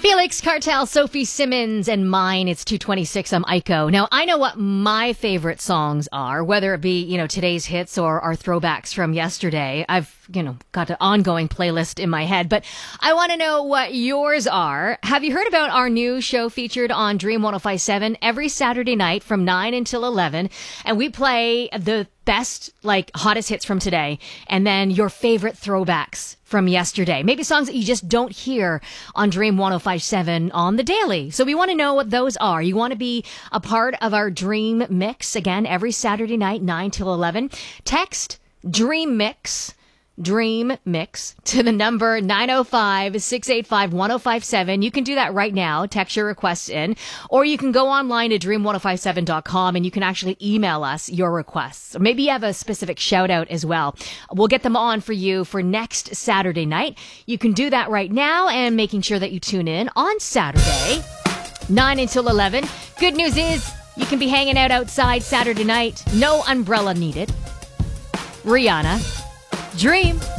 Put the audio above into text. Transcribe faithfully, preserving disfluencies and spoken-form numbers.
Felix Cartel, Sophie Simmons, and mine. It's two twenty-six. I'm Aiko. Now, I know what my favorite songs are, whether it be, you know, today's hits or our throwbacks from yesterday. I've, you know, got an ongoing playlist in my head, but I want to know what yours are. Have you heard about our new show featured on Dream one oh five seven every Saturday night from nine until eleven? And we play the best, like, hottest hits from today, and then your favorite throwbacks from yesterday. Maybe songs that you just don't hear on Dream one oh five seven on the daily. So we want to know what those are. You want to be a part of our Dream Mix, again, every Saturday night, nine till eleven. Text Dream Mix. Dream Mix to the number nine oh five, six eight five, one oh five seven. You can do that right now. Text your requests in. Or you can go online to dream ten fifty-seven dot com and you can actually email us your requests. Or maybe you have a specific shout out as well. We'll get them on for you for next Saturday night. You can do that right now and making sure that you tune in on Saturday, nine until eleven. Good news is you can be hanging out outside Saturday night. No umbrella needed. Rihanna. Dream.